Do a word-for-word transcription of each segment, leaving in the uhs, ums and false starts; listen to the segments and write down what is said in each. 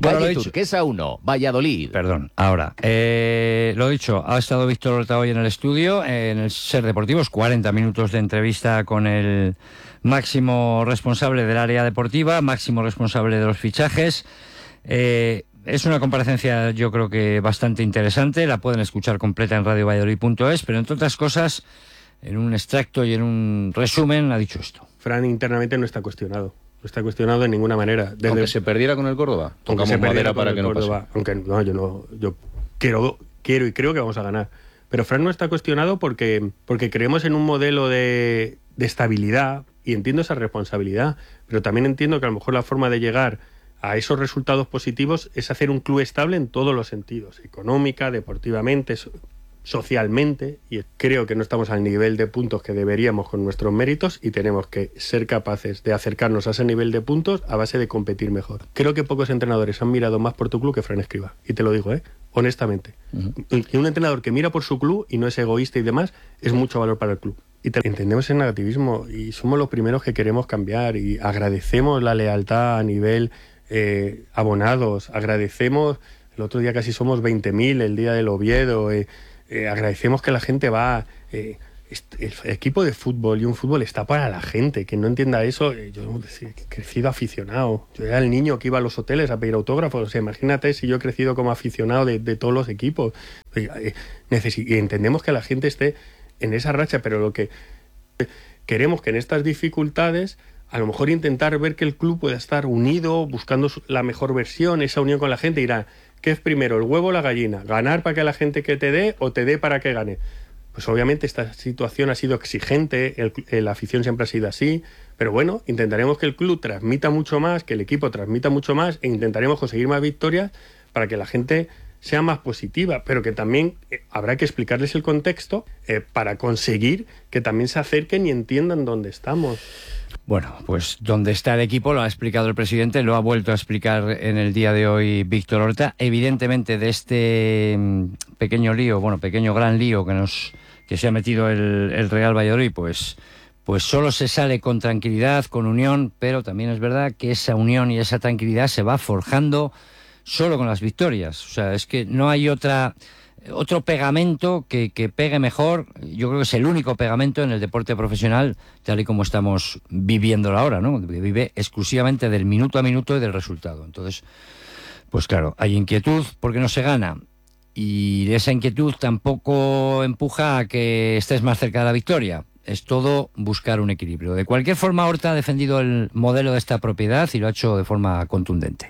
Bueno, Calle Turquesa uno, Valladolid. Perdón, ahora. Eh, lo dicho, ha estado Víctor Horta hoy en el estudio, eh, en el Ser Deportivos, cuarenta minutos de entrevista con el máximo responsable del área deportiva, máximo responsable de los fichajes. Eh, es una comparecencia, yo creo que bastante interesante, la pueden escuchar completa en radio valladolid punto es, pero entre otras cosas, en un extracto y en un resumen, ha dicho esto. Fran internamente no está cuestionado. No está cuestionado de ninguna manera. Desde aunque se perdiera con el Córdoba. Aunque se perdiera para con que el no Córdoba. pase. Aunque no, yo no, yo quiero, quiero y creo que vamos a ganar. Pero Fran no está cuestionado porque, porque creemos en un modelo de, de estabilidad y entiendo esa responsabilidad. Pero también entiendo que a lo mejor la forma de llegar a esos resultados positivos es hacer un club estable en todos los sentidos. Económica, deportivamente, socialmente, y creo que no estamos al nivel de puntos que deberíamos con nuestros méritos y tenemos que ser capaces de acercarnos a ese nivel de puntos a base de competir mejor. Creo que pocos entrenadores han mirado más por tu club que Fran Escribá, y te lo digo, ¿eh? honestamente. Uh-huh. Y un entrenador que mira por su club y no es egoísta y demás, es mucho valor para el club. Y te... entendemos el negativismo y somos los primeros que queremos cambiar y agradecemos la lealtad a nivel eh, abonados, agradecemos, el otro día casi somos veinte mil, el día del Oviedo, eh, Eh, agradecemos que la gente va, eh, el equipo de fútbol y un fútbol está para la gente, que no entienda eso. eh, yo he crecido aficionado, yo era el niño que iba a los hoteles a pedir autógrafos, o sea, imagínate si yo he crecido como aficionado de, de todos los equipos. eh, eh, necesi- y entendemos que la gente esté en esa racha, pero lo que queremos que en estas dificultades a lo mejor intentar ver que el club pueda estar unido, buscando la mejor versión, esa unión con la gente. Dirá, ¿qué es primero, el huevo o la gallina? ¿Ganar para que la gente que te dé o te dé para que gane? Pues obviamente esta situación ha sido exigente, el, la afición siempre ha sido así, pero bueno, intentaremos que el club transmita mucho más, que el equipo transmita mucho más e intentaremos conseguir más victorias para que la gente sea más positiva, pero que también eh, habrá que explicarles el contexto eh, para conseguir que también se acerquen y entiendan dónde estamos. Bueno, pues donde está el equipo lo ha explicado el presidente, lo ha vuelto a explicar en el día de hoy Víctor Horta. Evidentemente de este pequeño lío, bueno, pequeño gran lío que nos que se ha metido el, el Real Valladolid, pues, pues solo se sale con tranquilidad, con unión, pero también es verdad que esa unión y esa tranquilidad se va forjando solo con las victorias. O sea, es que no hay otra... otro pegamento que, que pegue mejor. Yo creo que es el único pegamento en el deporte profesional tal y como estamos viviéndolo ahora, ¿no? Que vive exclusivamente del minuto a minuto y del resultado. Entonces, pues claro, hay inquietud porque no se gana y esa inquietud tampoco empuja a que estés más cerca de la victoria. Es todo buscar un equilibrio. De cualquier forma, Horta ha defendido el modelo de esta propiedad y lo ha hecho de forma contundente.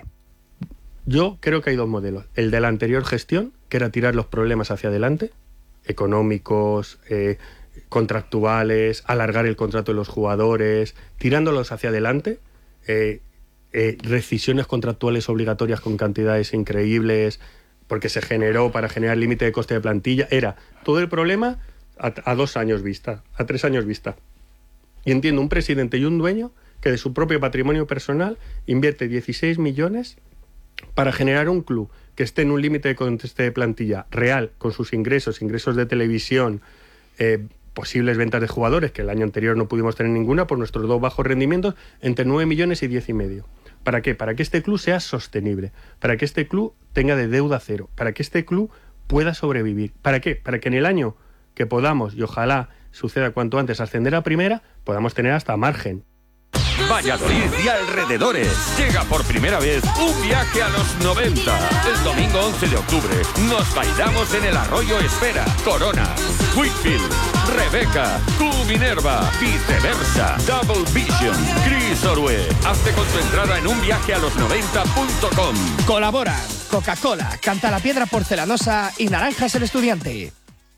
Yo creo que hay dos modelos. El de la anterior gestión, que era tirar los problemas hacia adelante, económicos, eh, contractuales, alargar el contrato de los jugadores, tirándolos hacia adelante, eh, eh, rescisiones contractuales obligatorias con cantidades increíbles, porque se generó para generar límite de coste de plantilla. Era todo el problema a, a dos años vista, a tres años vista. Y entiendo un presidente y un dueño que de su propio patrimonio personal invierte dieciséis millones para generar un club que esté en un límite de coste de plantilla real, con sus ingresos, ingresos de televisión, eh, posibles ventas de jugadores, que el año anterior no pudimos tener ninguna por nuestros dos bajos rendimientos, entre nueve millones y diez y medio. ¿Para qué? Para que este club sea sostenible, para que este club tenga de deuda cero, para que este club pueda sobrevivir. ¿Para qué? Para que en el año que podamos, y ojalá suceda cuanto antes, ascender a primera, podamos tener hasta margen. Valladolid y alrededores. Llega por primera vez un viaje a los noventa. El domingo once de octubre nos bailamos en el Arroyo Esfera, Corona, Whitfield, Rebeca, Q Minerva, Viceversa, Double Vision, Chris Orue. Hazte con tu entrada en un viaje a los noventa punto com. Colaboran Coca-Cola, Canta la Piedra Porcelanosa y Naranjas el Estudiante.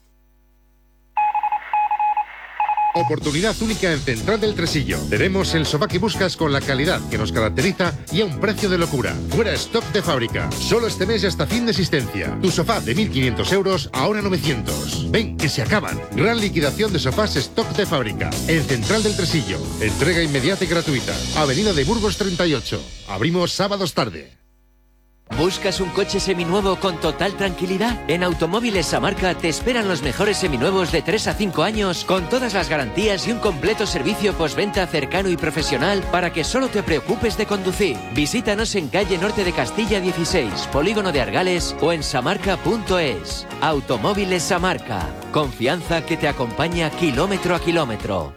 Oportunidad única en Central del Tresillo. Tenemos el sofá que buscas con la calidad que nos caracteriza y a un precio de locura. Fuera stock de fábrica. Solo este mes y hasta fin de existencia. Tu sofá de mil quinientos euros, ahora novecientos. Ven, que se acaban. Gran liquidación de sofás stock de fábrica. En Central del Tresillo. Entrega inmediata y gratuita. Avenida de Burgos treinta y ocho. Abrimos sábados tarde. ¿Buscas un coche seminuevo con total tranquilidad? En Automóviles Samarca te esperan los mejores seminuevos de tres a cinco años con todas las garantías y un completo servicio postventa cercano y profesional para que solo te preocupes de conducir. Visítanos en calle Norte de Castilla dieciséis, Polígono de Argales o en samarca punto es. Automóviles Samarca. Confianza que te acompaña kilómetro a kilómetro.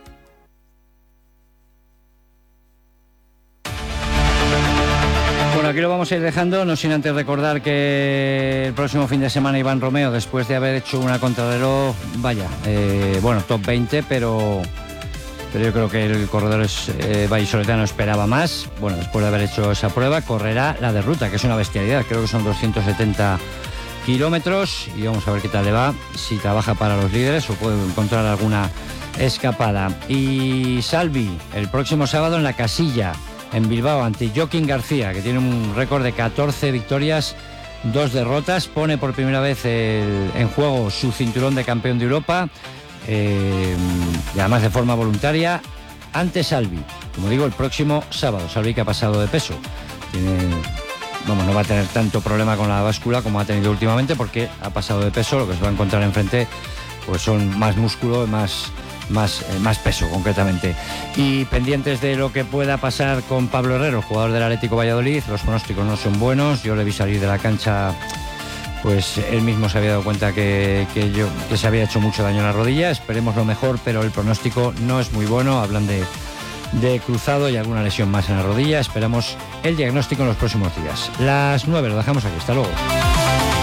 Bueno, aquí lo vamos a ir dejando, no sin antes recordar que el próximo fin de semana Iván Romeo, después de haber hecho una contrarreloj, vaya, eh, bueno, top veinte, pero, pero yo creo que el corredor es, eh, vallisoletano esperaba más. Bueno, después de haber hecho esa prueba, correrá la de ruta, que es una bestialidad, creo que son doscientos setenta kilómetros, y vamos a ver qué tal le va, si trabaja para los líderes o puede encontrar alguna escapada. Y Salvi, el próximo sábado en la Casilla, en Bilbao, ante Joaquín García, que tiene un récord de catorce victorias, dos derrotas, pone por primera vez el, en juego su cinturón de campeón de Europa, eh, y además de forma voluntaria, ante Salvi, como digo, el próximo sábado. Salvi, que ha pasado de peso, tiene, vamos, no va a tener tanto problema con la báscula como ha tenido últimamente, porque ha pasado de peso. Lo que se va a encontrar enfrente pues son más músculo, más Más, eh, más peso concretamente. Y pendientes de lo que pueda pasar con Pablo Herrero, jugador del Atlético Valladolid. Los pronósticos no son buenos. Yo le vi salir de la cancha, pues él mismo se había dado cuenta que, que, yo, que se había hecho mucho daño en la rodilla. Esperemos lo mejor, pero el pronóstico no es muy bueno. Hablan de, de cruzado y alguna lesión más en la rodilla. Esperamos el diagnóstico en los próximos días. Las nueve, lo dejamos aquí. Hasta luego.